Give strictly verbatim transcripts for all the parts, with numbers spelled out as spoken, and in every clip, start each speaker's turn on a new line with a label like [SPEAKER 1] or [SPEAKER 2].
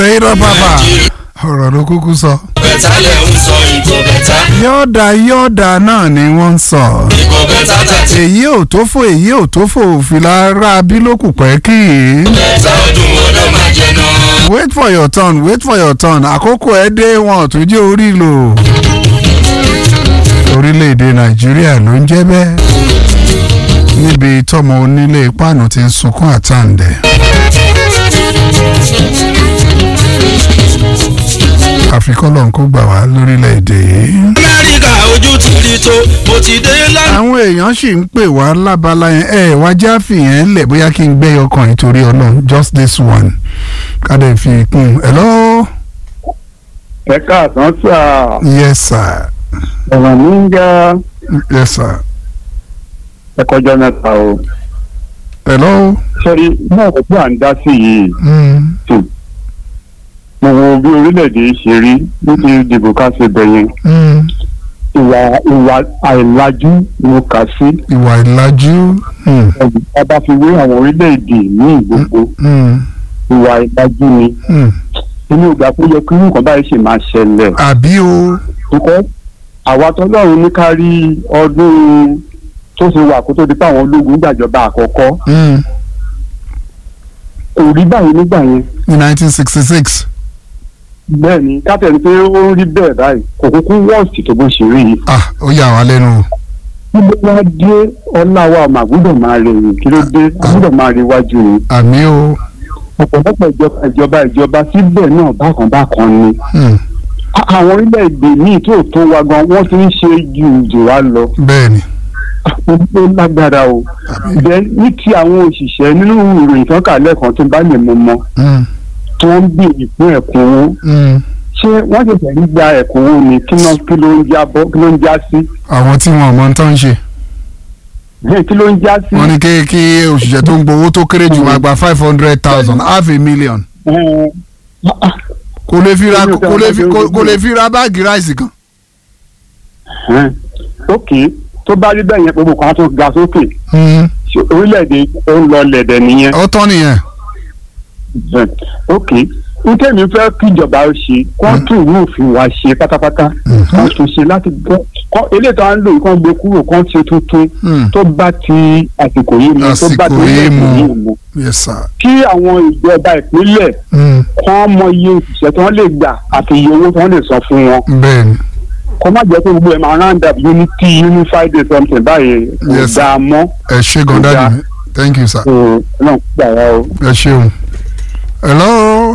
[SPEAKER 1] irọ́ bàbá ọ̀rọ̀ ló kúkú sọ.
[SPEAKER 2] bẹ́tà lẹ̀ ń sọ ìgò bẹ́tà.
[SPEAKER 1] yọ̀ọ̀dà yọ̀ọ̀dà náà ni wọ́n ń sọ.
[SPEAKER 2] ìgò bẹ́tà tàtí.
[SPEAKER 1] èyí ò tó fò èyí ò tó fò fìlà ara bílòkù pẹ́ kí.
[SPEAKER 2] bẹ́tà ọdún wo ló máa jẹ náà.
[SPEAKER 1] wait for your turn wait for your turn àkókò ẹ dé wọn ò tún jẹ́ orí lò. orílẹ̀-èdè nàìjíríà ló ń jẹ́ bẹ́ẹ̀ níbi tọ́mọ onílé páànù ti ń sunkún àtàǹdẹ̀. àfikọ́lọ̀ kó gbà wá lórílẹ̀‐èdè yìí.
[SPEAKER 2] amẹ́ríkà ojú ti rí tó mo ti dé lánàá.
[SPEAKER 1] àwọn èèyàn sì ń pè wá lábala yẹn ẹ wá já fìyẹn lẹ̀ bóyá kí n gbé ọkàn nítorí ọlọ́run just this one kádẹ fi kún un. hello.
[SPEAKER 3] ẹ káàsán sà.
[SPEAKER 1] yes sir.
[SPEAKER 3] ọ̀rọ̀ mi ń já.
[SPEAKER 1] yes sir.
[SPEAKER 3] ẹ kọjá mẹ́ta o.
[SPEAKER 1] hello.
[SPEAKER 3] sọ́rí náà kò tí à ń dá sí yìí.
[SPEAKER 1] Mm.
[SPEAKER 3] mo wo bí orílẹ̀-èdè ṣe rí ní ti dìbò ká ṣe bẹ̀yẹn.
[SPEAKER 1] Mm.
[SPEAKER 3] ìwà ìwà àìlájú ni mo kà sí.
[SPEAKER 1] ìwà ìlàjú. Mm.
[SPEAKER 3] a bá fi wé àwọn orílẹ̀-èdè ní ìgbogbo
[SPEAKER 1] Mm.
[SPEAKER 3] ìwà àìlájú ni.
[SPEAKER 1] Mm.
[SPEAKER 3] inú ìgbà tó yẹ kí nǹkan báyìí ṣe máa ṣẹlẹ̀.
[SPEAKER 1] àbí o.
[SPEAKER 3] because àwa tọ́lọ́run ní ká rí ọdún tó ṣe wà kó tó di pé àwọn ológun gbàjọba àkọ́kọ́.
[SPEAKER 1] Mm.
[SPEAKER 3] kò rí báyìí nígbà yẹn.
[SPEAKER 1] ní nineteen sixty six.
[SPEAKER 3] bẹ́ẹ̀ ni káfíń pé ó ń rí bẹ́ẹ̀ báyìí kò kúkú wọ́ọ̀sì tó bó ṣe rí yìí.
[SPEAKER 1] ah ó yà wá lẹ́nu o.
[SPEAKER 3] níbo wá dé ọlá wa mà gbọ́dọ̀ máa rè yìí kí ló dé gbọ́dọ̀ máa rí iwájú yìí.
[SPEAKER 1] àmì o.
[SPEAKER 3] ọ̀pọ̀lọpọ̀ ìjọba ìjọba ìjọba síbẹ̀ náà bákan bákan ni.
[SPEAKER 1] Mm.
[SPEAKER 3] àwọn orílẹ̀-èdè míì tó tó wa gan wọ́n ti ń ṣe ju jù wá lọ.
[SPEAKER 1] bẹ́ẹ̀ ni.
[SPEAKER 3] ó lágbára o. bẹ́ẹ̀ ní ti àwọn òṣìṣẹ́ nínú ìròyìn kan kà lẹ́ẹ̀kan tó bá lè mú mọ́
[SPEAKER 1] Mm.
[SPEAKER 3] tó ń gbìyànjú fún ẹ̀kúnwó.
[SPEAKER 1] Mm.
[SPEAKER 3] ṣé wọ́n ṣẹ̀ṣẹ̀ ń gba ẹ̀kúnwó ni kí ló kí ló ń já bọ́ kí ló ń já sí.
[SPEAKER 1] àwọn tí wọn mọ tán ń ṣe.
[SPEAKER 3] bẹ́ẹ̀ kí ló ń já sí.
[SPEAKER 1] wọ́n ní kí kí òṣìṣẹ́ tó ń gbowó tó kéré jù máa gba five hundred thousand half a million.
[SPEAKER 3] Ẹ,
[SPEAKER 1] kò lè fi ra kò lè fi kò lè fi ra báàgì ráìsì kan.
[SPEAKER 3] ẹ, ok tó bá rí bẹ́ẹ̀ yẹn pé gbogbo kan tó ga sókè
[SPEAKER 1] Mm.
[SPEAKER 3] ṣé orílẹ̀-èdè ó ń lọ lẹ̀dẹ̀ nìyẹn.
[SPEAKER 1] ó tán nìyẹn.
[SPEAKER 3] Ẹ, ok n tẹ́mi fẹ́ kíjọba ó ṣe kọ́ńtù ìwé òfin wa ṣe pátápátá kan tún ṣe láti gbọ́ kọ́ eléyìí tó à ń lò kán gbé kúrò kán ṣe tuntun
[SPEAKER 1] Mm.
[SPEAKER 3] tó bá ti àsìkò yìí mu tó bá ti
[SPEAKER 1] Àsìkò yìí mu.
[SPEAKER 3] yìí mu
[SPEAKER 1] yes sir.
[SPEAKER 3] kí àwọn ìjọba ìpínlẹ̀
[SPEAKER 1] Mm.
[SPEAKER 3] kán mọ iye òṣìṣẹ́ tí wọ́n lè gbà àti iye owó tí wọ́n lè san fún wọn.
[SPEAKER 1] bẹ́ẹ̀ ni.
[SPEAKER 3] kọ́ má jẹ́ pé gbogbo ẹ̀ máa round up unity unified or something báyìí kò
[SPEAKER 1] Yes, sir.
[SPEAKER 3] dáa mọ́.
[SPEAKER 1] ẹ ṣé gan
[SPEAKER 3] Ó dáa.
[SPEAKER 1] dáàdì mi thank you sir.
[SPEAKER 3] Ẹ, náà gbà wá o.
[SPEAKER 1] ẹ ṣeun. hello.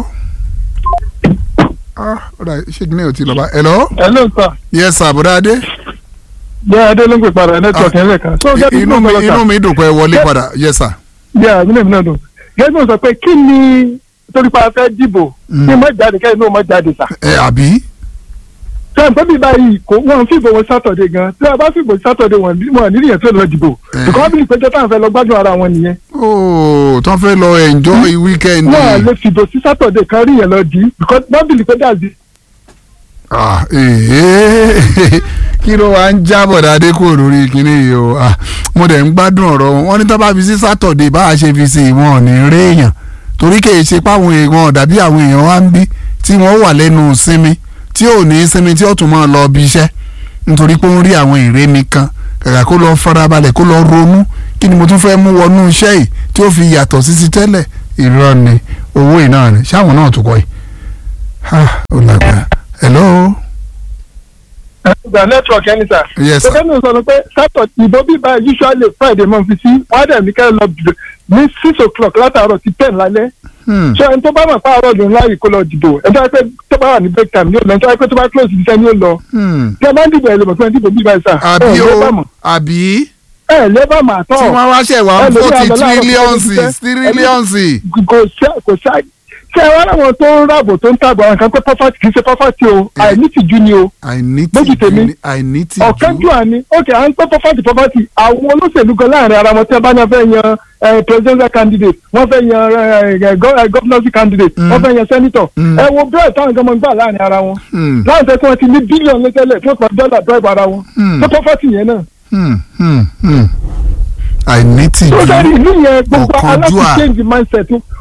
[SPEAKER 1] ah ọ̀dà ṣé kí ni o ti lọ bá. hello.
[SPEAKER 4] hello sir.
[SPEAKER 1] yes sir bùrọ̀ adé.
[SPEAKER 4] jẹ́ adé ló ń pè padà network yẹn lẹ́ẹ̀kan. so gẹ́gẹ́ bí
[SPEAKER 1] inú
[SPEAKER 4] mo
[SPEAKER 1] mi
[SPEAKER 4] sọ
[SPEAKER 1] inú
[SPEAKER 4] sir.
[SPEAKER 1] mi dùn pé ẹ wọlé padà yes sir.
[SPEAKER 4] jẹ́ àmì náà dùn. gẹ́gẹ́ bí mo sọ pé kí ni torí pa fẹ́ dìbò
[SPEAKER 1] Mm.
[SPEAKER 4] kí n má jáde kẹ́yìn náà má jáde sà.
[SPEAKER 1] ẹ àbí.
[SPEAKER 4] sẹ́yìn tó bí báyìí kò wọ́n fìbò wọn sátọ̀dé gan tí a bá fìbò sátọ̀dé wọn wọn nílì yẹn tó lọ dìbò.
[SPEAKER 1] Eh.
[SPEAKER 4] because bí ìpéjọ táwọn fẹ́ lọ gbádùn ara wọn nìyẹn.
[SPEAKER 1] ooo tó fẹ́ lọ enjoy weekend.
[SPEAKER 4] wọ́n lè fìbò sí sátọ̀dé kan rí yẹn lọ dì í because wọ́n bìlì pé dàbí.
[SPEAKER 1] ah ee kí ló wá ń jábọ̀ dáadé kúrò lórí kinní yìí o ah mo dẹ̀ ń gbádùn ọ̀rọ̀ wọn wọ́n ní tó bá fi sí sátọ̀dé bá a ṣe fi sí ìwọ̀n ò ní rí èèyàn torí kì í ṣe páwọn èèyàn dàbí àwọn èèyàn wá ń bí tí wọ́n wà lẹ́nu sinmi tí ò ní sinmi tí ó tún máa lọ bí iṣẹ́ nítorí pé ó ń rí àwọn èrè mi kan kàkà kó lọ farabalẹ̀ kó lọ ronú kí ni mo tún fẹ́ mú wọnú iṣẹ́ yìí tí ó fi yàtọ̀ sí ti tẹ́lẹ̀ irọ́ ni owó ìnáà ni ṣáwọn náà tó kọ́ yìí ah ó lágbára hello.
[SPEAKER 4] ẹgbẹ́ network ẹni sà.
[SPEAKER 1] yes
[SPEAKER 4] so
[SPEAKER 1] sir.
[SPEAKER 4] kẹ́mi sọ pé sátọ̀dé ìbò bí báyìí usually friday máa ń fi sí wọ́n á dẹ̀ ní kẹ́ lọ dìbò ní six o'clock látàárọ̀ sí ten lálẹ́.
[SPEAKER 1] Hmm.
[SPEAKER 4] so ẹni tó bá mọ̀ pààrọ̀ lòun láàyè kó lọ dìbò ẹni tó bá pẹ́ tó bá wà ní break time ní òun ẹni tó bá pẹ́ tó bá close iṣẹ́ ní òun lọ.
[SPEAKER 1] Hmm.
[SPEAKER 4] tí a máa ń dìbò ẹ̀ lè mọ̀ pé ẹni dìbò bí báyìí sà.
[SPEAKER 1] àbí
[SPEAKER 4] ẹ̀ lébà
[SPEAKER 1] o
[SPEAKER 4] mọ̀
[SPEAKER 1] àbí
[SPEAKER 4] ẹ̀ lébà mọ̀ àtọ̀.
[SPEAKER 1] tí wọ́n wá ṣẹ̀ wá
[SPEAKER 4] ẹ lè rí
[SPEAKER 1] forty
[SPEAKER 4] àlọ́ láàárọ̀
[SPEAKER 1] trillions
[SPEAKER 4] kó tó ṣiṣẹ́.
[SPEAKER 1] trillions.
[SPEAKER 4] kò ṣá kò ṣá ṣé ẹ wá láwọn tó ń ràbò tó ń tàgbà àwọn kan pé pọ́fàtì kì í ṣe pọ́fàtì o àìnítìjú ni o. Lójú tèmi,
[SPEAKER 1] àìnítìjú
[SPEAKER 4] ọ̀kánjú àní ok à ń pẹ́ pọ́fàtì pọ́fàtì àwọn olóṣèlú gan láàrin ara wọn tí wọ́n bá ní wọ́n fẹ́ yan eh, presidential candidate wọ́n fẹ́ yan eh, eh, go- eh, governorship candidate wọ́n fẹ́ yan senator
[SPEAKER 1] Mm.
[SPEAKER 4] ẹ wo bẹ́ẹ̀ táwọn gan máa ń gbà láàrin ara wọn
[SPEAKER 1] Hmm.
[SPEAKER 4] láwọn tẹ́ tí wọ́n ti ní bílíọ̀nù lẹ́tẹ̀lẹ̀ tí wọ́n pa dọ́là drive ara wọn
[SPEAKER 1] Mm.
[SPEAKER 4] tó pọ́fàtì yẹn náà.
[SPEAKER 1] Hmm. Hmm. Hmm. àìnítìjú
[SPEAKER 4] tó dárí ìlú yẹn gbogbo
[SPEAKER 1] ọ̀kánjúà.
[SPEAKER 4] aláti change mindset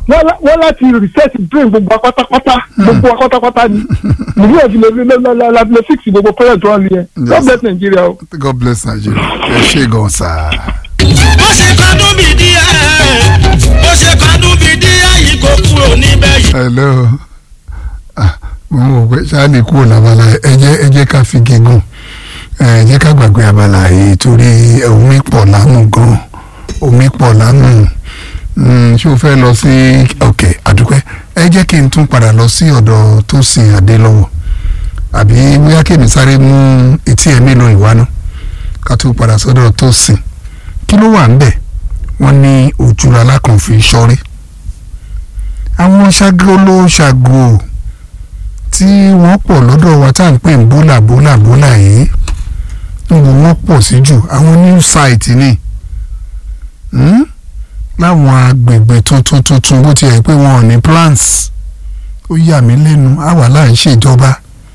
[SPEAKER 4] wọ́n láti reset brain gbogbo pátápátá gbogbo pátápátá ni nìyí ẹ̀ fi lè lè fix gbogbo parent wọn ni ẹ God bless Nigeria o.
[SPEAKER 1] God bless Nigeria ẹ ṣe gan sa.
[SPEAKER 2] bó ṣe kọ́dún bí díẹ̀ bó ṣe kọ́dún bí díẹ̀ yìí kò kúrò níbẹ̀ yìí.
[SPEAKER 1] hello mo mọ̀ pé ṣáàlì kúrò lábala ẹ jẹ́ ẹ jẹ́ ká fi gígùn ẹ jẹ́ ká gbàgbé abala yìí torí omi pọ̀ lánàá gan omi pọ̀ lánàá ṣé o fẹ́ lọ sí ok àdúpẹ́ ẹ jẹ́ kí n tún padà lọ sí ọ̀dọ̀ Tósìn Adélọ́wọ̀ àbí bóyá kí èmi sáré mú etí ẹ̀ mélòó ìwáná ká tó padà sọ́dọ̀ Tósìn kí ló wà ń bẹ̀ wọ́n ní òjúra alákànfin sọ́rí àwọn ṣàgóló ṣàgó tí wọ́n pọ̀ lọ́dọ̀ wa tá à ń pè ń bólà bólà bólà yìí níbo wọ́n pọ̀ sí jù àwọn new site ni láwọn agbègbè tuntun tuntun bó ti yẹ pé wọn ò ní plans ó yà mí lẹ́nu àwa là ń ṣèjọba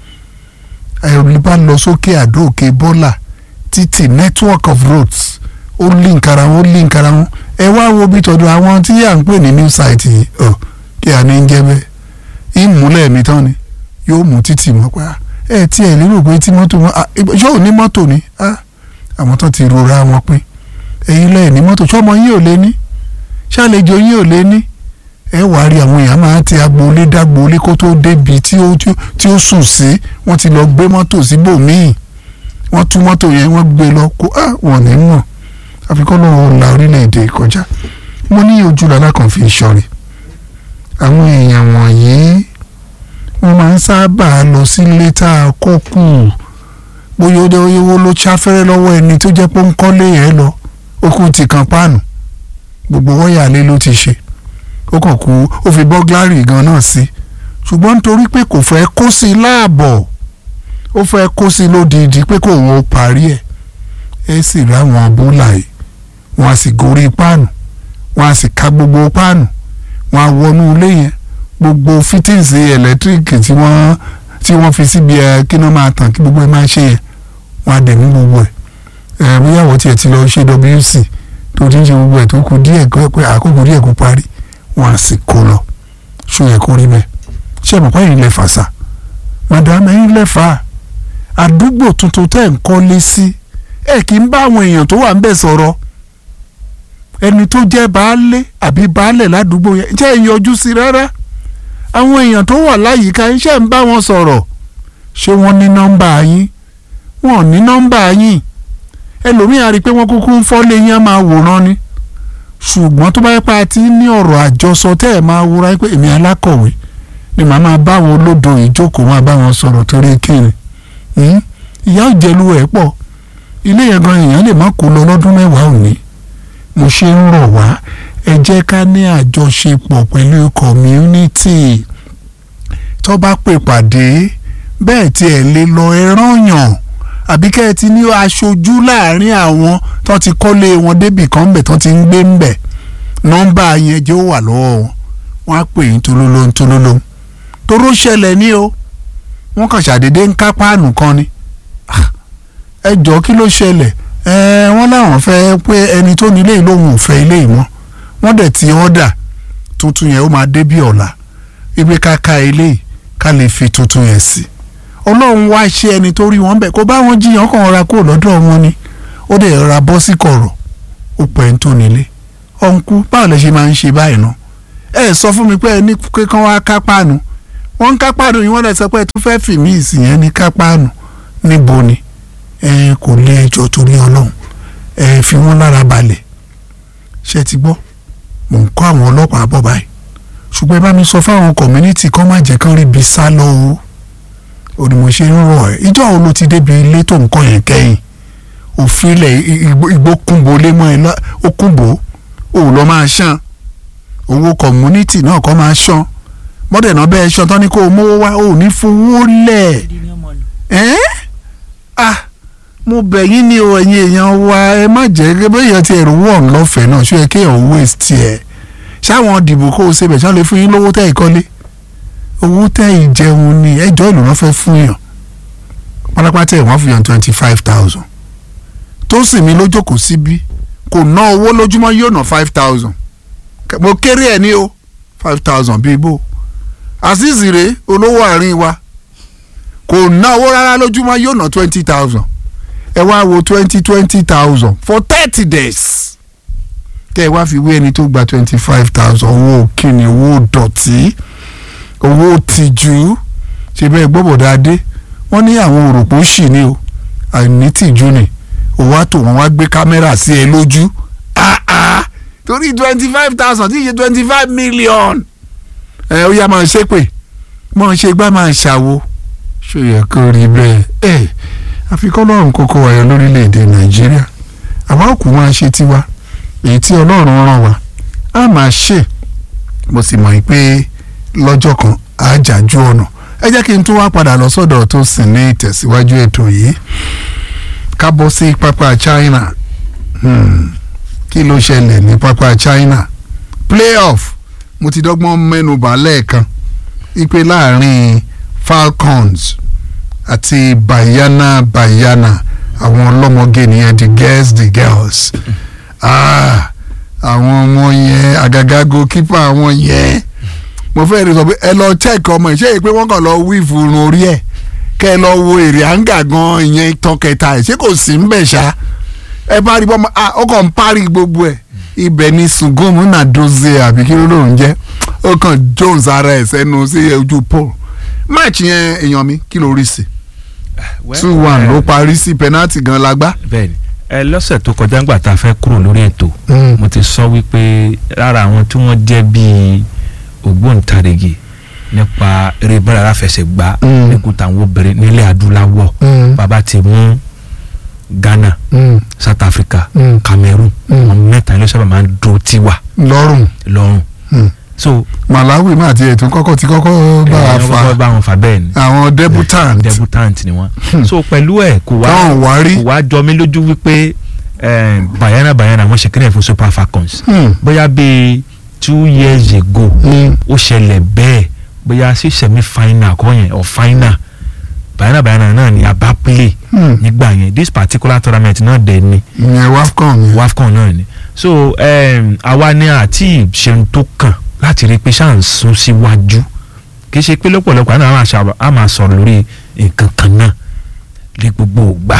[SPEAKER 1] ẹ̀rù bá lọ sókè àdó òkè bọ́là títì network of roads ó link ara wọn ó link ara wọn ẹ wá wo bí tọdọ àwọn tí à ń pè ní new site yìí ọ kí a ní ń jẹ bẹ́ẹ̀ ìmúlẹ̀ mi tán ni yóò mú títì mọ́ pa ẹ tí ẹ lérò pé tí mọ́tò wọn yóò ní mọ́tò ni àwọn tó ti rora wọn pín ẹ̀yin lẹ́yìn ní mọ́tò sọ́mọ yín ò lé ní ṣàlejò yín ò lé ní ẹ wàá rí àwọn èèyàn máa ti agboolé dágboolé kó tó débi tí ó tí ó sùn sí wọ́n ti lọ gbé mọ́tò síbòmíì wọ́n tú mọ́tò yẹn wọ́n gbé lọ kó wọ́n ní mọ̀ àfikún lọ́wọ́ la orílẹ̀-èdè kọjá mo ní ojú Alákànfin Ìṣọ̀rí àwọn èèyàn wọ̀nyí wọ́n máa ń sábà lọ sílé tá a kọ́ kù bóyá owó ló ṣáfẹ́rẹ́ lọ́wọ́ ẹni tó jẹ́ pé ń kọ́lé yẹn lọ ó kù ti kan páànù gbogbo wọ́yà lé ló ti ṣe ó kàn kú ó fi bọ́gláàrì gan náà sí ṣùgbọ́n nítorí pé kò fẹ́ kó sí láàbọ̀ ó fẹ́ kó sí lódìdí pé kò wọ́n parí ẹ̀ ẹ sì rí àwọn abúlà yìí wọ́n á sì gorí páànù wọ́n á sì ká gbogbo páànù wọ́n á wọnú ilé yẹn gbogbo fittings ẹ̀lẹ́tíríkì tí wọ́n tí wọ́n fi síbi ẹ kí wọ́n máa tàn kí gbogbo ẹ máa ṣe yẹn wọ́n á dẹ̀ ní gbogbo ẹ̀ ẹ̀ bóyá wọ́n tiẹ̀ ti lọ ṣe W C tó ti ń ṣe gbogbo ẹ̀ tó kù díẹ̀ kó pé àkókò díẹ̀ kó parí wọ́n á sì kó lọ ṣó yẹ kó rí bẹ́ẹ̀ ṣé ẹ̀ mọ̀ pé ẹ̀yin lẹ fà sà madam ẹ̀yin lẹ fà àdúgbò tuntun tẹ́ ń kọ́lé sí ẹ̀ kì í bá àwọn èèyàn tó wà ń bẹ̀ sọ̀rọ̀ ẹni tó jẹ́ baálé àbí baálẹ̀ ládùúgbò yẹn jẹ́ ẹ̀ yọjú sí rárá àwọn èèyàn tó wà láyìíká iṣẹ́ ń bá wọn sọ̀rọ̀ ṣé wọ́n ní nọ́mbà yín wọ́n ò ní nọ́mbà yín ẹlòmíà rí i pé wọ́n kúkú ń fọ́lé yín á máa wòran ni ṣùgbọ́n tó bá yẹ pa ti ní ọ̀rọ̀ àjọsọ tẹ́ ẹ̀ máa wúra pé èmi alákọ̀wé ni màá máa bá wọn olódo ìjókòó máa bá wọn sọ̀rọ̀ torí kíni ìyá òjẹ̀lú ẹ̀ pọ̀ ilé yẹn gan èèyàn lè má kó lọ lọ́dún mẹ́wàá òní mo ṣe ń rọ̀ wá ẹ jẹ́ ká ní àjọṣepọ̀ pẹ̀lú community tó bá pè pàdé bẹ́ẹ̀ tí ẹ̀ lè lọ ẹran yàn àbí kẹ́ ẹ ti ní aṣojú láàrin àwọn tó ti kọ́lé wọn débì kan bẹ̀ tó ti ń gbé ń bẹ̀ nọ́mbà yẹn jẹ́ ó wà lọ́wọ́ wọn wọ́n á pè yín tolóló ń tolóló toró ṣẹlẹ̀ ní o wọ́n kàn ṣàdédé ń ká páànù kan ni ẹ jọ kí ló ṣẹlẹ̀ ẹ wọ́n láwọn fẹ́ pé ẹni tó nílé yìí lòun ò fẹ́ ilé yìí mọ́ wọ́n dẹ̀ ti ọ́dà tuntun yẹn ó máa dé bí ọ̀la ibi ká ká ilé yìí ká lè fi tuntun yẹn sí ọlọ́run wá ṣe ẹni tó rí wọn bẹ̀ kó bá wọn jiyàn kàn ra kó lọ́dọ̀ wọn ni ó dẹ̀ ra bọ́ sí kọ̀rọ̀ ó pẹ́ ń tó nílé ọ̀nkú báwo lẹ ṣe máa ń ṣe báyìí náà ẹ sọ fún mi pé ẹni kankan wá ká páànù wọ́n ń ká páànù yìí wọ́n lè sọ pé ẹ tún fẹ́ fì mí ìsìn yẹn ní ká páànù níbo ni ẹ kò lé ẹjọ́ torí ọlọ́run ẹ fi wọ́n lára balẹ̀ ṣe ti gbọ́ mò ń kọ́ àwọn ọlọ́pàá bọ̀ báyìí ṣùgbọ́n ẹ bá mi sọ fáwọn community kan má jẹ́ kán rí ibi sá lọ o ò ní mo ṣe ń rọ̀ ẹ́ ìjọ́ wo ló ti débi ilé tó nǹkan yẹn kẹ́yìn òfin ilẹ̀ igbó kúnbo lé mọ́ ẹ lọ ó kúnbo ò lọ́ máa ṣàn owó community náà kọ́ máa ṣàn mọ́dẹ̀ náà bẹ́ẹ̀ ṣan tán ní kó o mówó wá ò ní fowó lẹ̀ ẹ́ ah mo bẹ̀ yín ní o ẹ̀yin èèyàn wa ẹ má jẹ́ gẹ́gẹ́ bẹ́ẹ̀ ti ẹ̀rù wọ̀n lọ́fẹ̀ẹ́ náà ṣó yẹ kéèyàn waste ẹ̀ ṣáwọn dìbò kó o ṣe bẹ̀ ṣáà lè fún yín lówó tẹ́ ìkọ́lé owó tẹ́ ìjẹun ni ẹjọ́ ìlú náà fẹ́ fún yàn pátápátá ẹ̀ wọ́n fún yàn twenty five thousand tó sì mí lójókòó síbí kò ná owó lójúmọ́ yóò ná five thousand mo kéré ẹ̀ ní o five thousand bíi bò Azeez rèé olówó àárín wa kò ná owó rárá lójúmọ́ yóò ná twenty thousand ẹ wá wo twenty twenty thousand for thirty days kẹ́ ẹ wá fi wé ẹni tó gba twenty five thousand owó kíni owó dọ̀tí owó tìjú ṣe bẹ́ẹ̀ gbọ́bọ̀dá dé wọ́n ní àwọn òròpó ṣì ní o àìní tìjú ni òwò àtò wọn wá gbé kámẹ́rà sí ẹ lójú torí twenty five thousand tí yẹ twenty five million ẹ ó yá máa ṣe pé máa ṣe gbá máa ṣàwo ṣó yẹ kó rí bẹ́ẹ̀ ẹ àfikún ọlọ́run kókó wáyọ lórílẹ̀‐èdè nàìjíríà àwa òkú máa ṣe tiwa èyí tí ọlọ́run rán wa á máa ṣe mo sì mọ̀ pé lọ́jọ́ kan á jàjú ọ̀nà ẹ jẹ́ kí n tún wá padà lọ sọ́dọ̀ tó sì ní ìtẹ̀síwájú ètò yìí ká bọ́ sí pápá China hmm. kí ló ṣẹlẹ̀ ní pápá China playoff mo ti dọ́gbọ́n mẹ́nubà lẹ́ẹ̀kan ipe láàrin Falcons àti Banyana Banyana àwọn ọlọ́mọge nìyẹn the girls the girls ah àwọn ọmọ yẹn àgàgà goalkeeper àwọn yẹn mo fẹ́ rí sọ pé ẹ lọ check ọmọ ẹ̀ ṣé èyí pé wọ́n kàn lọ wí fún orí ẹ̀ kẹ́ ẹ lọ wo èrè àǹgà gan ìyẹn ìtàn kẹta ẹ̀ ṣé kò sí ń bẹ̀ ṣá ẹ bá rí bọ́mọ ó kàn ń parí gbogbo ẹ̀ ibẹ̀ ni Sùgọ́mù náà dozie àbí kí ló ló ń jẹ́ ó kàn Jones ara ẹ̀ sẹ́nu sí ojú pole match yẹn èèyàn mi kí ló rí sí two one ló parí sí penalty gan la gbá.
[SPEAKER 5] bẹ́ẹ̀ni ẹ lọ́sẹ̀ tó kọjá ńgbà tá a fẹ́ kúrò lórí ètò mo ti sọ wípé lára àwọn tí wọ́n jẹ́ bíi ògbóǹtarìgì nípa eré bọ́ọ̀lù aláfẹsẹ̀gbá níkùtà àwọn obìnrin nílẹ̀ adúláwọ̀ bàbá ti mú Ghana mm. South Africa mm. Cameroon wọn mm. mẹ́ta ló sábà máa ń do tiwa
[SPEAKER 1] lọ́rùn
[SPEAKER 5] lọ́rùn
[SPEAKER 1] mm.
[SPEAKER 5] so
[SPEAKER 1] Malawi máa ti ètò kọ́kọ́ ti kọ́kọ́ bá a fa
[SPEAKER 5] bá wọn fa bẹ́ẹ̀ ni
[SPEAKER 1] àwọn debutant
[SPEAKER 5] debutant ni wọ́n so pẹ̀lú ẹ̀ kò wá kò wá jọ mí lójú wípé Banyana Banyana wọ́n ṣe kílẹ̀ fún Super Falcons mm. bóyá bíi two years ago ó ṣẹlẹ̀ bẹ́ẹ̀ bóyá sí semi final kọ́ yẹn or final Banyana Banyana náà ni a bá play nígbà yẹn this particular tournament náà dẹ̀ ni
[SPEAKER 1] ìyẹn WAFCON
[SPEAKER 5] WAFCON náà ni so àwa ni àti ìṣeun tó kàn láti rí i pé ṣáà ń sún síwájú kì í ṣe pé lọ́pọ̀lọpọ̀ àná a máa sọ̀rọ̀ lórí nǹkan kan náà lé gbogbo ògbà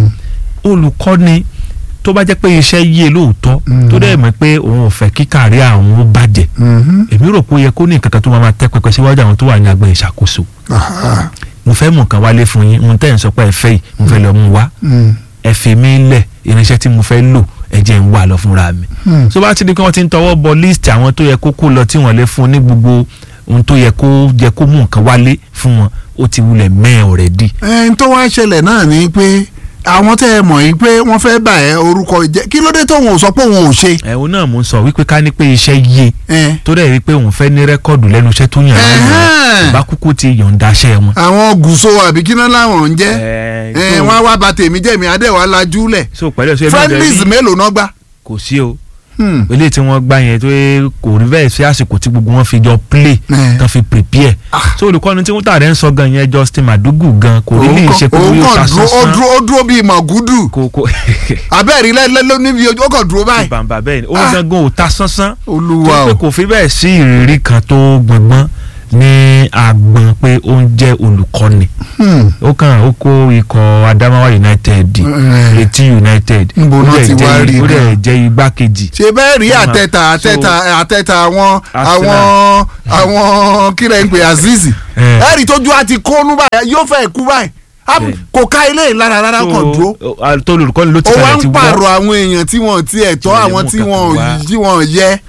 [SPEAKER 5] olùkọ́ni tó bá jẹ́ pé iṣẹ́ yé lóòótọ́ tó dẹ̀ mọ̀ pé òun ò fẹ́ kí kárí àwọn ó bàjẹ́ èmi rò pé ó yẹ kó ní nǹkan kan tó máa tẹ́ pẹpẹ síwájú àwọn tó wà ní agbọn ìṣàkóso mo fẹ́ mú nǹkan wálé fún yín mo tẹ́ ń sọ pé ẹ fẹ́ yìí mo fẹ́ lọ mú wá ẹ fi mí lẹ̀ irinṣẹ́ tí mo fẹ́ lò ẹ jẹ́ ń wà lọ fúnra mi tó bá ti di pé wọ́n ti ń tọwọ́ bọ líìsì àwọn tó yẹ kó kó lọ tí wọ́n lè fún ní gbogbo ohun tó yẹ kó yẹ kó mú nǹkan wálé fún wọn ó ti wulẹ̀ mẹ́ẹ̀ already.
[SPEAKER 1] ẹ ń tó wá ṣẹlẹ̀ náà ni pé àwọn tẹ́ ẹ mọ̀ yìí pé wọ́n fẹ́ bà ẹ́ orúkọ jẹ́ kí ló dé tó wọn ò sọ pé òun ò ṣe.
[SPEAKER 5] ẹ òun náà mò ń sọ wípé ká ní pé iṣẹ́ yé tó dẹ̀ rí pé òun fẹ́ ní rẹ́kọ̀dù lẹ́nu iṣẹ́ tó yàn án ìbá kúkú ti yọ̀ǹda iṣẹ́ wọn.
[SPEAKER 1] àwọn gùsò àbí kí náà làwọn ń jẹ́ ẹ wọ́n á wá ba tèmi jẹ́ mi adéwà lajú lẹ̀ friendlies mélòó náà gbá.
[SPEAKER 5] kò sí o eléyìí tí wọ́n gbá yẹn tó kò rí bẹ́ẹ̀ sí àsìkò tí gbogbo wọn fi jọ play tán fi prepare so olùkọ́ni tí wọ́n tà rẹ̀ ń sọ gan yẹn Justin Madugu gan kò rí lè ṣe pé yóò ta sánsan
[SPEAKER 1] ó dúró bíi Magudu abẹ́rẹ́ lẹ́lẹ́ níbi ojú ó kàn dúró báyìí.
[SPEAKER 5] bàbá bẹ́ẹ̀ ni ó gangan ò ta sánsan
[SPEAKER 1] Olúwa o
[SPEAKER 5] tó pé kò fi bẹ́ẹ̀ sí ìrírí kan tó gbọ̀ngbọ́n ní agbọn pé ó ń jẹ́ olùkọ́ni ó kàn ó kó ikọ̀ Adamawa United Plateau United ó dẹ̀ jẹ́ igbákejì.
[SPEAKER 1] ṣe bẹ́ẹ̀ rí àtẹ̀tà àtẹ̀tà àtẹ̀tà àwọn àwọn àwọn kílẹ̀ ń pè Azeez ẹ̀rí tójú àti kónú báyìí yóò fẹ́ kú báyìí kò ká ilé ìlara rárá kan dúró
[SPEAKER 5] tó olùkọ́ni ló ti
[SPEAKER 1] kalẹ̀ ti wọ́ ó wá ń pààrọ̀ àwọn èèyàn tí wọ́n ti ẹ̀tọ́ àwọn tí wọ́n yẹ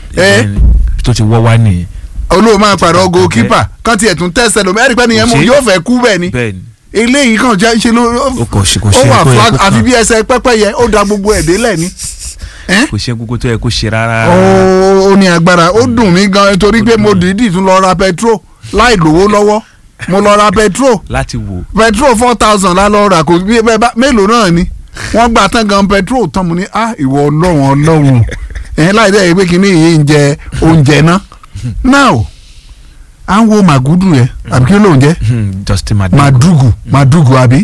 [SPEAKER 5] tó ti wọ́ wá nìyẹn
[SPEAKER 1] olóò máa pàrọ̀ goalkeeper kan tiẹ̀ tún tẹ̀sẹ̀ lómi ẹ̀rí pẹ́ nìyẹn mú yóò fẹ́ kú bẹ́ẹ̀ ni eléyìí kan jẹ́ ṣe ló ó wà flag àfi bí ẹsẹ̀ pẹ́pẹ́yẹ ó da gbogbo ẹ̀ délẹ̀ ni.
[SPEAKER 5] kò ṣe gbogbo tó yẹ kó ṣe rárá.
[SPEAKER 1] ó ní agbára ó dùn mí gan torí pé mo dìídì tún lọ ra petrol láì lówó lọ́wọ́ mo lọ ra petrol
[SPEAKER 5] láti wò
[SPEAKER 1] petrol four thousand la lọ rà kò bí bẹ́ẹ̀ bá mélòó náà ni wọ́n gbà tán gan petrol tán mo ní ah ìwọ ọlọ́run ọlọ́run ẹ̀ láì dẹ́ pé kínní yìí ń jẹ oúnjẹ náà now à ń wo Magudu yẹ àbí kí ló ń jẹ
[SPEAKER 5] Justin Madugu
[SPEAKER 1] Madugu Madugu àbí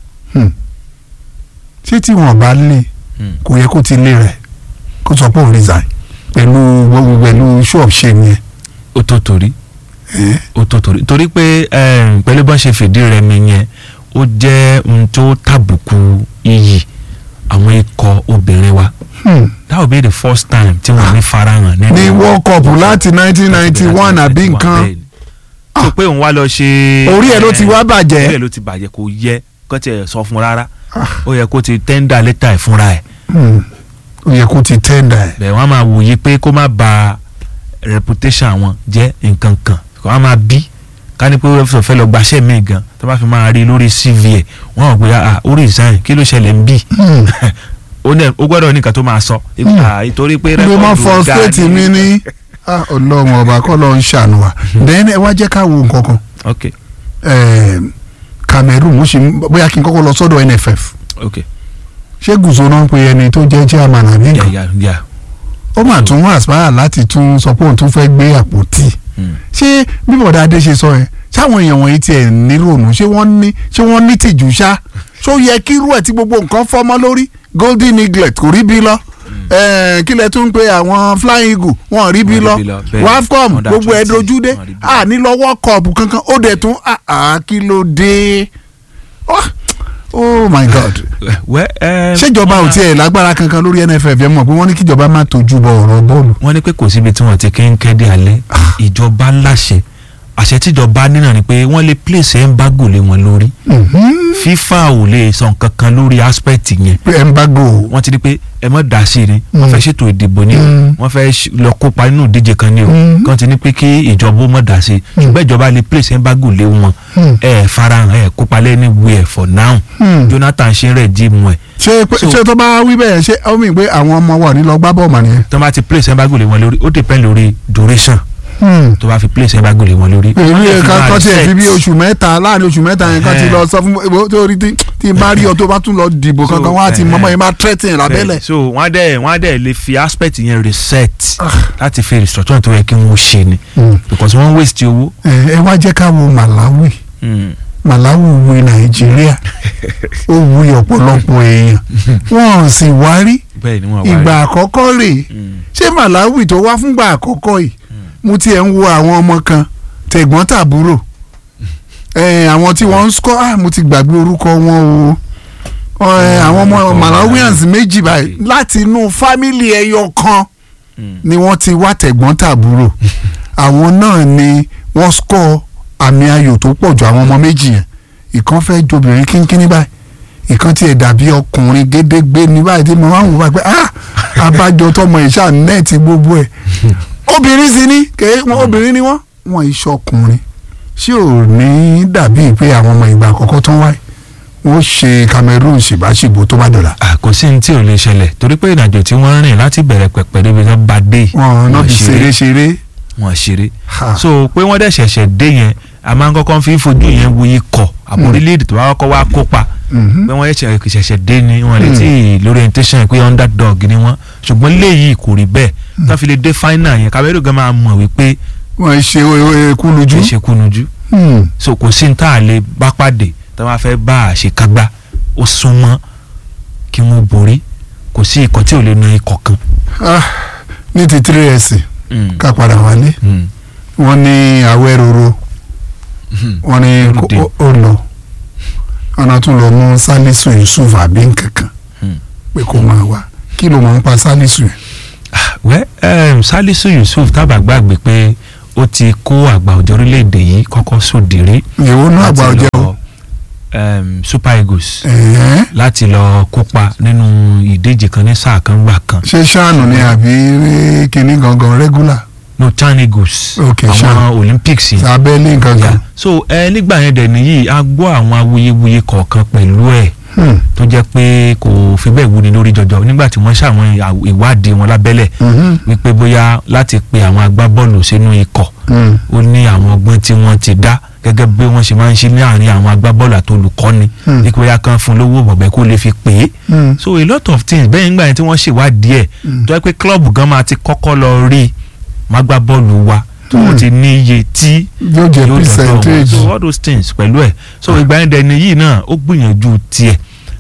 [SPEAKER 1] ṣé tí wọn bá lé kò yẹ kó ti lé rẹ kó sọ pé òun resign pẹ̀lú pẹ̀lú shop ṣe yẹn
[SPEAKER 5] ó tó torí ó tó torí torí pé pẹ̀lú bọ́n ṣe fìdí rẹmi yẹn ó jẹ́ ohun tó tàbùkù iyì àwọn ikọ̀ obìnrin wa. Hmm. That will be the first time tí wọ́n ní farahàn nínú.
[SPEAKER 1] ní world cup láti nineteen ninety one àbí nǹkan.
[SPEAKER 5] tó pé òun wá lọ ṣe.
[SPEAKER 1] orí ẹ̀ ló ti wá bàjẹ́.
[SPEAKER 5] orí ẹ̀ ló ti bàjẹ́ kò yẹ kó tiẹ̀ sọ fún rárá ó yẹ kó ti tẹ́ndà lẹ́tà ẹ̀ fúnra ẹ̀.
[SPEAKER 1] ó yẹ kó ti tẹ́ndà ẹ̀.
[SPEAKER 5] bẹ́ẹ̀ wọ́n á máa wòye pé kó má ba reputation wọn jẹ́ nǹkan kan kó má máa bí ká ní pé ó fẹ́ lọ gbaṣẹ́ mi gan tó bá fi máa rí lórí C V ẹ̀ wọ́n rò pé ah ó resign kí ló ṣẹlẹ̀ ń bì ó gbọ́dọ̀ nìkan tó máa sọ ìtorí pé
[SPEAKER 1] rẹ́kọ̀dù ga ni. ló máa fọ stéètì mi ní ọlọ́run ọba kọ́ ló ń ṣàánú wa then ẹ wá jẹ́ ká wo nǹkan kan.
[SPEAKER 5] ok
[SPEAKER 1] Cameroon mo ṣe bóyá kí n kọ́kọ́ lọ sọ́dọ̀ N F F.
[SPEAKER 5] ok
[SPEAKER 1] ṣé gùzò náà ń pe ẹni tó jẹ́ chairman àbí nǹkan. ó mà tún aspire láti tún sọ pé òun tún fẹ́ gbé àpótí. ṣé bí bọ̀dá adé ṣe sọ yẹn ṣáwọn èèyàn wọ̀nyí tiẹ̀ nírònú ṣé wọ́n ní ṣé wọ́n ní tìjú ṣá ṣó yẹ kí irú ẹ̀ tí gbogbo nǹkan fọ́mọ́ lórí golden eaglet kò rí bí lọ kí lẹ tún pé àwọn flying eagle wọn rí bí lọ wafcom gbogbo ẹ̀ dojú dé à ní lọ́wọ́ kọ́ọ̀pù kankan ó dẹ̀ tún kí ló dé oh my god ṣèjọba ò tiẹ̀ lágbára kankan lórí N F F yẹn mọ̀ pé wọ́n ní kíjọba má tójú bọ ọ̀rọ̀ bọ́ọ̀lù.
[SPEAKER 5] wọ́n ní pé kò síbi tí wọ́n ti kí ń kẹ́dé alẹ́ ìjọba láṣẹ àṣẹ tíjọba nínà ni pé wọ́n lè place embargo lé wọn lórí FIFA ò lè sọ nǹkan kan lórí aspect yẹn.
[SPEAKER 1] embargo.
[SPEAKER 5] wọ́n ti di pé ẹ mọ̀ dá sí ni wọ́n fẹ́ ṣètò ìdìbò ni o wọ́n fẹ́ lọ kópa nínú ìdíje kan ni o kàn ti ní pé kí ìjọba ó mọ̀ dá sí ṣùgbọ́n ìjọba lè place embargo lé wọn ẹ farahàn ẹ kópa lẹ́ni wíẹ̀ for now Jonathan ṣe ń rẹ̀ jí mu ẹ̀.
[SPEAKER 1] ṣé ṣé tó bá wí bẹ́ẹ̀ ṣé ó mì pé àwọn ọmọ wa ní lọ gbá bọ́ọ̀ mà nìyẹn.
[SPEAKER 5] tó bá ti place embargo lé wọn lórí ó depend lórí duration tó bá fi place ẹ bá gòlè wọn lórí.
[SPEAKER 1] èmi yẹn ká kọ́ tiẹ̀ fi bí oṣù mẹ́ta láàrin oṣù mẹ́ta yẹn ká ti lọ sọ fún mi tó rí tí n bá rí ọ tó bá tún lọ dìbò kankan wọ́n á ti mọ́mọ́ yẹn máa threaten lábẹ́lẹ̀.
[SPEAKER 5] so wọ́n á dẹ̀ wọ́n á dẹ̀ lè fi aspect yẹn reset láti fi restructure tó yẹ kí wọ́n ṣe ni because wọ́n waste owó.
[SPEAKER 1] ẹ wá jẹ́ ká wo Malawi Malawi wo Nàìjíríà ó wu ọ̀pọ̀lọpọ̀ èèyàn wọ́n sì wá rí ìgbà àkọ́kọ́ rèé ṣé Malawi tó wá fúngbà àkọ́kọ́ yìí mo tiẹ̀ ń wo àwọn ọmọ kan tẹ̀gbọ́n tàbúrò àwọn tí wọ́n ń sọ ah mo ti gbàgbé orúkọ wọn o àwọn ọmọ Malawians méjì báyìí láti inú fámìlì ẹyọ kan ni wọ́n ti wá tẹ̀gbọ́n tàbúrò àwọn náà ni wọ́n sọ àmì ayò tó pọ̀ ju àwọn ọmọ méjì yẹn ìkan fẹ́ jobìnrin kínkínní báyìí ìkan tiẹ̀ dàbí ọkùnrin gédégbé ní báyìí tí mo máa ń wò báyìí pé ah abájọ tọmọ ìṣá nẹ́ẹ̀tì gbogbo ẹ̀ obìnrin sì ni kèé wọn obìnrin ni wọn wọn ìṣọkùnrin ṣé ò ní dàbí pé àwọn ọmọ ìgbà àkọ́kọ́ tó ń wáyé wọ́n ṣe Cameroon ṣìbáṣìbò tó bá dọ̀la.
[SPEAKER 5] kò sí ní tí ò lè ṣẹlẹ̀ torí pé ìrìnàjò tí wọ́n rìn láti bẹ̀rẹ̀ pẹ̀pẹ̀ débi tó bá dé.
[SPEAKER 1] wọn náà fi ṣeré ṣeré.
[SPEAKER 5] wọn ṣeré so pé wọ́n dẹ̀ ṣẹ̀ṣẹ̀ dé yẹn a máa ń kọ́kọ́ fi fojú yẹn wo ikọ̀ àmọ́ orílẹ̀-èdè tó bá kọ́kọ́ wá kópa pé wọ́n ṣẹ̀ṣẹ̀ dé ni wọ́n lè tí lórí orientation pé underdog ni wọ́n ṣùgbọ́n léyìí kò rí bẹ́ẹ̀ tó fi lè dé final yẹn Cameroon gan máa mọ̀ wípé
[SPEAKER 1] wọ́n ṣe kúnujú
[SPEAKER 5] ṣe kúnujú so kò sí ní tá a lè bá pàdé tó máa fẹ́ bá a ṣe kágbá ó súnmọ́ kí wọ́n borí kò sí ikọ̀ tí ò lè na ikọ̀ kan.
[SPEAKER 1] ní ti three s ká padà wálé wọ́n ní àwẹ̀ roro wọ́n ní ó lọ ọ̀nà tún lọ mú Salisu Yusuf àbí nkankan pé kó máa wá kí ló máa ń pa Salisu yẹn.
[SPEAKER 5] wẹ́ um, Salisu Yusuf tábà gbàgbé pé ó ti kó àgbà ọ̀jẹ̀ orílẹ̀-èdè yìí kọ́kọ́ sódìrí.
[SPEAKER 1] ìyẹ̀wò náà àgbà ọ̀jẹ̀ o.
[SPEAKER 5] Um, Super Eagles
[SPEAKER 1] eh?
[SPEAKER 5] láti lọ kópa nínú ìdíje kan ní sáà kan gbà kan.
[SPEAKER 1] ṣé ṣáànù ni àbí kíní gangan regular.
[SPEAKER 5] no Chan Eagles
[SPEAKER 1] okay,
[SPEAKER 5] àwọn Olympics yìí.
[SPEAKER 1] abẹ́lé nǹkan kan.
[SPEAKER 5] so ẹ nígbà yẹn dẹ̀ nìyí a gbọ́ àwọn awuyewuye kọ̀ọ̀kan pẹ̀lú ẹ̀ tó jẹ́ pé kò fi bẹ́ẹ̀ wúni lórí jọjọ nígbà tí wọ́n ṣàwọn ìwádìí wọn lábẹ́lẹ̀ wípé bóyá láti pe àwọn agbábọ́ọ̀lù sínú ikọ̀ ó ní àwọn ọgbọ́n tí wọ́n ti dá gẹ́gẹ́ bí wọ́n ṣe máa ń ṣe ní àárín àwọn agbábọ́ọ̀lù àti olùkọ́ni ní pé bóyá kan fún lówó bọ̀bẹ́ kó lè fi pè é so a lot of things bẹ́ẹ̀ nígbà yẹn tí wọ́n ṣèwádìí ẹ̀ tó yẹ pé club gan máa ti kọ́kọ́ lọ rí mágbábọ́ọ̀lù wa tó wọ́n ti ní iye tí
[SPEAKER 1] yóò jẹ percentage
[SPEAKER 5] so all those things pẹ̀lú ẹ̀ so ìgbà yẹn dẹni yìí náà ó gbìyànjú tiẹ̀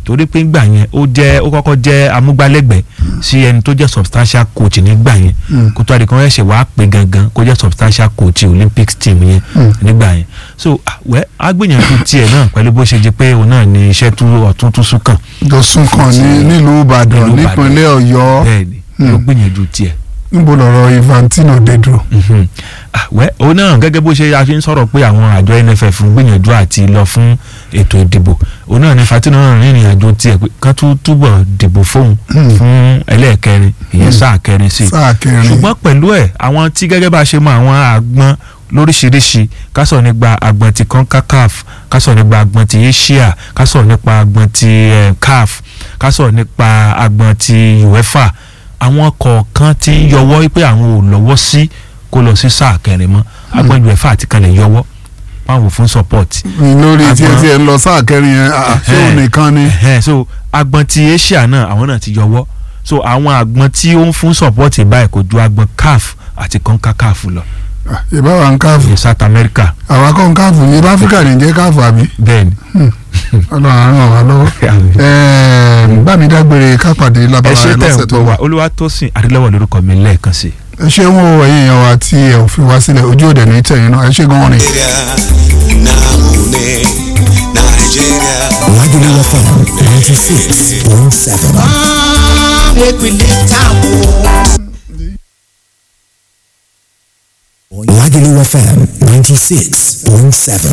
[SPEAKER 5] torí pé ńgbà yẹn ó jẹ́ ó kọ́kọ́ jẹ́ amúgbálẹ́gbẹ̀ẹ́ sí ẹni tó jẹ́ substantial coach nígbà yẹn kó tó àdìkan ẹ̀ṣẹ̀ wàá pè gangan kó jẹ́ substantial coach Olympics team yẹn nígbà yẹn so wẹ́ agbìyànjú tiẹ̀ náà pẹ̀lú bó ṣe jẹ́ pé òun náà ní iṣẹ́ tó ọ̀tún tó sún kàn.
[SPEAKER 1] tó sún kàn ní nílùú Ìbàdàn nípínlẹ̀ Ọ̀yọ́.
[SPEAKER 5] bẹ́ẹ̀ni ló gbìyànjú tiẹ̀.
[SPEAKER 1] níbo lọ̀rọ̀ Infantino dé dúró.
[SPEAKER 5] wẹ́ òun náà gẹ́gẹ́ bó ṣe a fi ń sọ̀rọ̀ pé àwọn àjọ N F F ń gbìyànjú àti lọ fún ètò ìdìbò òun náà ní Infantino náà rìnrìn àjò tiẹ̀ pé kán tún túbọ̀ dìbò fóun fún ẹlẹ́ẹ̀kẹrin ìyẹn sáà kẹrin sí i ṣùgbọ́n pẹ̀lú ẹ̀ àwọn tí gẹ́gẹ́ bá ṣe mọ àwọn àgbọn lóríṣiríṣi ká sọ̀rọ̀ nípa àgbọn ti CONCACAF ká sọ̀rọ̀ nípa àgbọn ti Asia ká sọ̀rọ̀ nípa àgbọn ti CAF ká sọ̀rọ̀ nípa àgbọn ti UEFA àwọn kọ̀ọ̀kan ti ń yọwọ́ pé àwọn ò lọ́wọ́ sí kó lọ sí sáà kẹrin mọ́ àgbọn UEFA àti kan lè yọwọ́ wọn wò fún support.
[SPEAKER 1] lórí tí ẹ ti ẹ ń lọ sáà kẹrin yẹn ṣé òun nìkan ni.
[SPEAKER 5] so àgbọn ti Asia náà àwọn náà ti yọwọ́ so àwọn àgbọn tí ó ń fún support báyìí kò ju àgbọn CAF àti CONCACAF lọ.
[SPEAKER 1] ìbá wa ń káàfù.
[SPEAKER 5] ní South America.
[SPEAKER 1] àwa kọ́ ń káàfù ní ibà Áfíríkà ní jẹ́ káàfù àbí.
[SPEAKER 5] bẹ́ẹ̀ni.
[SPEAKER 1] ọlọ́run àrùn ọ̀wá lọ́wọ́. bá mi dágbére kápàdé lábàrá ẹ lọ́sẹ̀ tó wà.
[SPEAKER 5] Olúwatósìn Adélẹ́wọ̀ lórúkọ mi lẹ́ẹ̀kan sí.
[SPEAKER 1] ẹ ṣé wọn ò ẹ̀yin èèyàn wa tí ẹ ò fi wá sílẹ̀ ojú òde ní tẹ̀yìn náà ẹ ṣé gan-an ni.
[SPEAKER 6] Lagelu F M ninety-six point seven. Lagelu F M ninety-six point seven.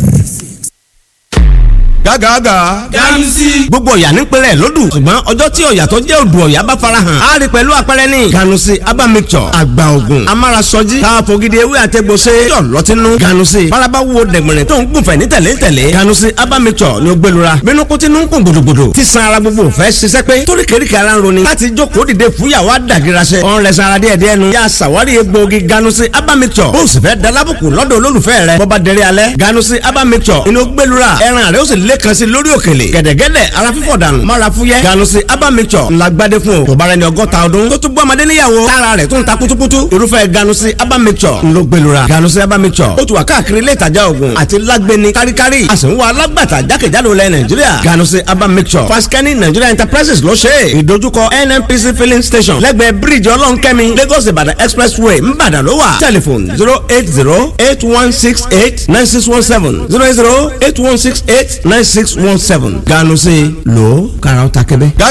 [SPEAKER 2] gágàgà.
[SPEAKER 7] Ganusi. gbogbo ọ̀yà nípínlẹ̀ lódù ṣùgbọ́n ọjọ́ tí ọ̀yà tó jẹ́ odò ọ̀yà bá farahàn á rí pẹ̀lú àpẹẹrẹ ní. Ganusi aba mixture àgbà ògùn amárasọjí káfọ́ gidi ewé àtẹ̀gbọ̀sẹ̀ yọ̀ lọ́tínú. Ganusi faraba wo dẹ̀gbẹ̀rẹ̀ tó ń gùnfẹ̀ ní tẹ̀lé tẹ̀lé. Ganusi aba mixture ni ó gbẹlura bínú kó tinú ń kún gbòdògbòdò tí san ara gbogbo fẹ́ ṣiṣẹ́ pé torí kéríkì ara ń roni láti jókòó dìde fúyàwó àdàgìrasẹ̀ ọ̀n rẹ̀ sanra díẹ̀ díẹ̀ nu yà sàwárí egbòogi Ganusi aba mixture bó sì fẹ́ dalábùkù lọ́dọ̀ olólùfẹ́ rẹ̀ bọ́ba dẹrẹ́ alẹ́ Ganusi aba mixture inú gbẹlura ẹran rẹ̀ ó sì lẹ́kan sí lórí òkèlè gẹ̀dẹ̀gẹ̀dẹ̀ ara fífọ̀ dànù mara fúyẹ́ Ganusi aba mixture ńlá gbadé fún o tó bá rẹ ní ọgọ́ta ọdún tó tún bọ́ ọmọdé níyàwó tára rẹ̀ tún ta kutukutu irúfẹ́ Ganusi aba mixture ńlọ gbẹlura Ganusi aba mixture ó tún wà káàkiri ilé ìtajà oògùn àti lágbẹni káríkárí a sì ń wá alágbàtà jákèjádò lẹ Nàìjíríà Ganusi aba mixture Faskani Nigeria Enterprises ló ṣe é ìdojúkọ N N P C filling station lẹ́gbẹ̀ẹ́ bíríìjì ọlọ́nkẹ́mi Lagos Ìbàdàn expressway ńbàdàn ló wà tẹlifon zero eight zero eight one six eight nine six one seven zero eight zero eight one six eight nine six one seven Ganusi lò ó kára ó ta kébé.